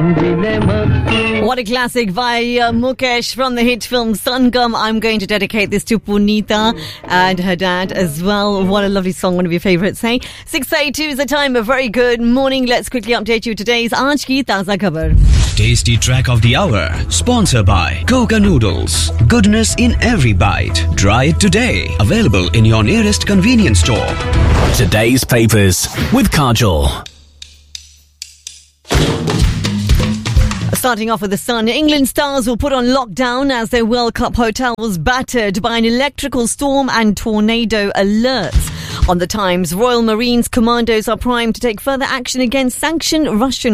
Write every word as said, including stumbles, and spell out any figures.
What a classic by uh, Mukesh from the hit film Sangam. I'm going to dedicate this to Punita and her dad as well. What a lovely song, one of your favourites, hey? six thirty-two is the time. A very good morning. Let's quickly update you today's Aaj Ki Taza Khabar. Tasty track of the hour, sponsored by Coca Noodles. Goodness in every bite. Try it today. Available in your nearest convenience store. Today's papers with Kajol. Starting off with the Sun, England Stars were put on lockdown as their World Cup hotel was battered by an electrical storm and tornado alerts. On the Times, Royal Marines commandos are primed to take further action against sanctioned Russian